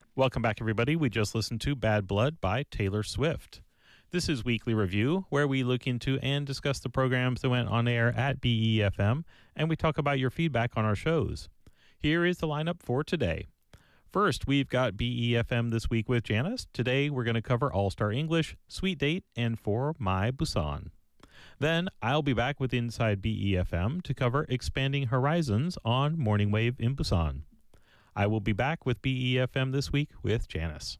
Welcome back, everybody. We just listened to Bad Blood by Taylor Swift. This is Weekly Review, where we look into and discuss the programs that went on air at BEFM, and we talk about your feedback on our shows. Here is the lineup for today. First, we've got BEFM This Week with Janice. Today, we're going to cover All-Star English, Sweet Date, and For My Busan. Then, I'll be back with Inside BEFM to cover Expanding Horizons on Morning Wave in Busan. I will be back with BEFM This Week with Janice.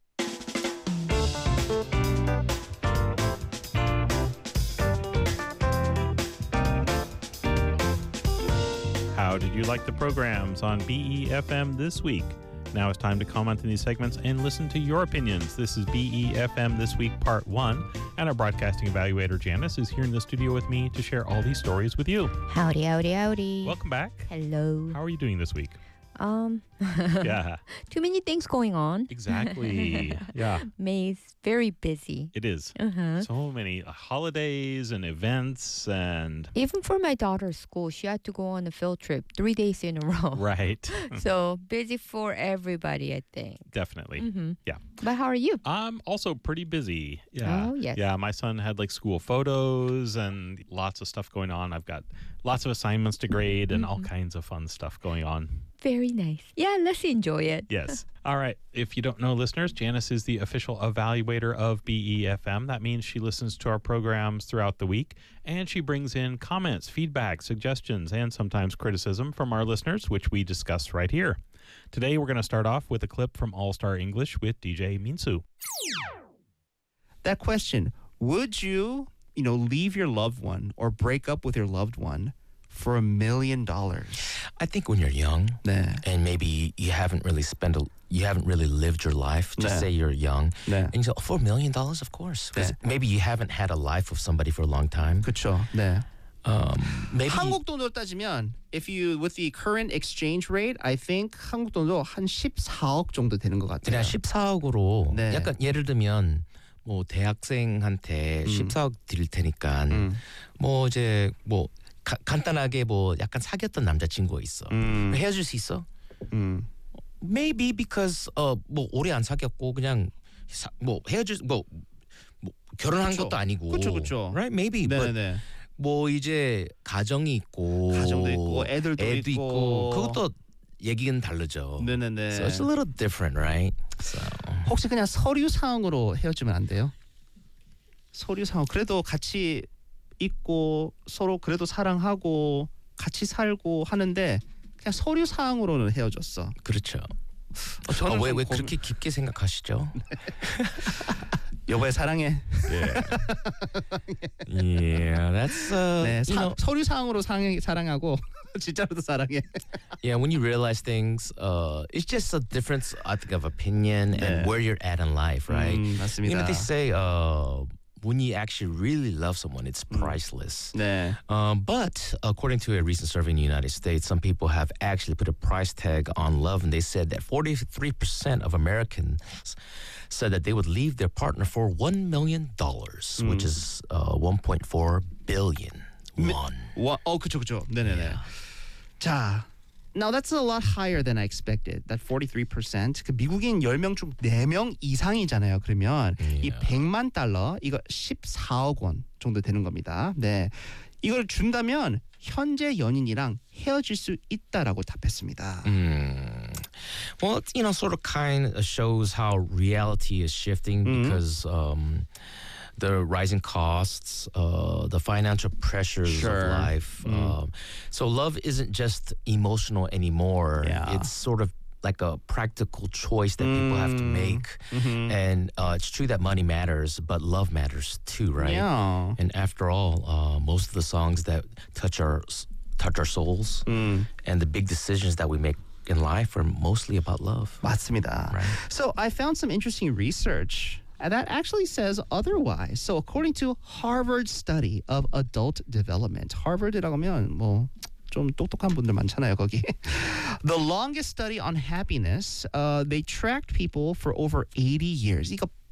How did you like the programs on BEFM This Week? Now it's time to comment on these segments and listen to your opinions. This is BEFM This Week Part 1, and our broadcasting evaluator Janice is here in the studio with me to share all these stories with you. Howdy, howdy, howdy. Welcome back. Hello. How are you doing this week? Yeah. Too many things going on. Exactly. Yeah. May is very busy. It is. So many holidays and events and... Even for my daughter's school, she had to go on a field trip 3 days in a row. Right. So busy for everybody, I think. Definitely. Yeah. But how are you? I'm also pretty busy. Yeah. Oh, yes. Yeah, my son had like school photos and lots of stuff going on. I've got lots of assignments to grade and all kinds of fun stuff going on. Very nice. Yeah, let's enjoy it. Yes. All right. If you don't know, listeners, Janice is the official evaluator of BEFM. That means she listens to our programs throughout the week, and she brings in comments, feedback, suggestions, and sometimes criticism from our listeners, which we discuss right here. Today, we're going to start off with a clip from All-Star English with DJ Minsu. That question, would you, leave your loved one or break up with your loved one for $1 million? I think when you're young and maybe you haven't really lived your life, just say you're young, and you say, for $1 million, of course. Because maybe you haven't had a life with somebody for a long time. 그렇죠. 네. Maybe 한국 돈으로 따지면 with the current exchange rate, I think 한국 돈으로 한 14억 정도 되는 것 같아요. 그냥 14억으로 약간 예를 들면 뭐 대학생한테 14억 드릴 테니까 뭐 이제 뭐 간단하게 뭐 약간 사귀었던 남자친구가 있어. 헤어질 수 있어? Maybe because 뭐 오래 안 사귀었고 그냥 뭐 결혼한 것도 아니고. 그렇죠. Right? Maybe. But 뭐 이제 가정도 있고 애들도 있고 그것도 얘기는 다르죠. 네네네. So it's a little different, right? So. 혹시 그냥 서류 사항으로 헤어지면 안 돼요? 서류 사항. 그래도 같이 있고 서로 그래도 사랑하고 같이 살고 하는데 그냥 서류 사항으로는 헤어졌어. 그렇죠. 저는 왜 그렇게 깊게 생각하시죠? 여보의 사랑해. Yeah, that's 서류 사항으로 사랑하고 진짜로도 사랑해. Yeah, when you realize things, it's just a difference, I think, of opinion and where you're at in life, right? 맞습니다. They say when you actually really love someone, it's priceless. 네. But according to a recent survey in the United States, some people have actually put a price tag on love, and they said that 43% of Americans said that they would leave their partner for $1 million, which is 1.4 billion won. 그쵸. 네네네. 자, now that's a lot higher than I expected. That 43%. 그 미국인 10명 중 4명 이상이잖아요. 그러면 이 100만 달러, 이거 14억 원 정도 되는 겁니다. 네. 이걸 준다면 현재 연인이랑 헤어질 수 있다라고 답했습니다. Well, sort of kind of shows how reality is shifting because the rising costs, the financial pressures of life. So love isn't just emotional anymore. It's sort of like a practical choice that people have to make. And it's true that money matters, but love matters too, right? Yeah. And after all, most of the songs that touch our souls and the big decisions that we make in life are mostly about love. 맞습니다. Right. So I found some interesting research that actually says otherwise. So according to Harvard study of adult development, Harvard이라고 하면 뭐 좀 똑똑한 분들 많잖아요 거기. The longest study on happiness, they tracked people for over 80 years. 이거